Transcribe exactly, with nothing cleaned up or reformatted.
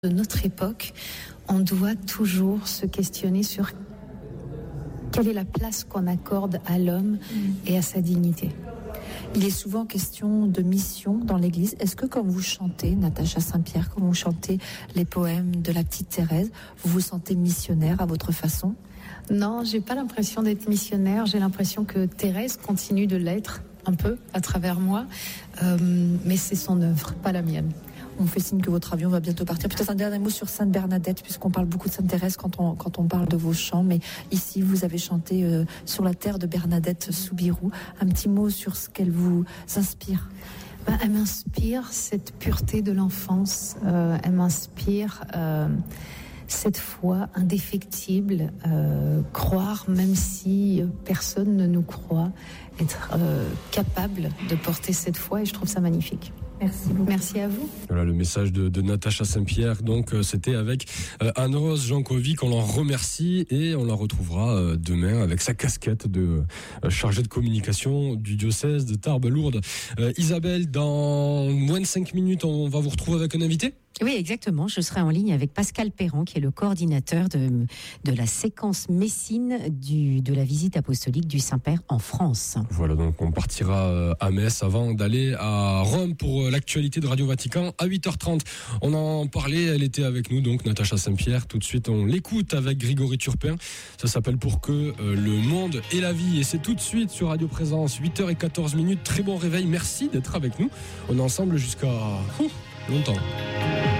de notre époque, on doit toujours se questionner sur quelle est la place qu'on accorde à l'homme et à sa dignité. Il est souvent question de mission dans l'Église. Est-ce que quand vous chantez, Natacha Saint-Pierre, quand vous chantez les poèmes de la petite Thérèse, vous vous sentez missionnaire à votre façon ? Non, j'ai pas l'impression d'être missionnaire. J'ai l'impression que Thérèse continue de l'être un peu à travers moi, euh, mais c'est son œuvre, pas la mienne. On fait signe que votre avion va bientôt partir. Peut-être un dernier mot sur Sainte Bernadette, puisqu'on parle beaucoup de Sainte Thérèse quand on, quand on parle de vos chants. Mais ici, vous avez chanté euh, sur la terre de Bernadette Soubirous. Un petit mot sur ce qu'elle vous inspire. Ben, elle m'inspire cette pureté de l'enfance. Euh, elle m'inspire euh, cette foi indéfectible. Euh, croire, même si personne ne nous croit, être euh, capable de porter cette foi. Et je trouve ça magnifique. Merci beaucoup. Merci à vous. Voilà le message de, de Natacha Saint-Pierre. Donc euh, c'était avec euh, Anne-Rose Jankovic. On l'en remercie et on la retrouvera euh, demain avec sa casquette de euh, chargée de communication du diocèse de Tarbes-Lourdes. Euh, Isabelle, dans moins de cinq minutes, on va vous retrouver avec un invité ? Oui, exactement. Je serai en ligne avec Pascal Perron, qui est le coordinateur de, de la séquence Messine du, de la visite apostolique du Saint-Père en France. Voilà, donc on partira à Metz avant d'aller à Rome pour l'actualité de Radio Vatican à huit heures trente. On en parlait, elle était avec nous, donc Natacha Saint-Pierre. Tout de suite, on l'écoute avec Grégory Turpin. Ça s'appelle Pour que euh, le monde et la vie. Et c'est tout de suite sur Radio Présence, huit heures quatorze minutes. Très bon réveil. Merci d'être avec nous. On est ensemble jusqu'à ouf, longtemps.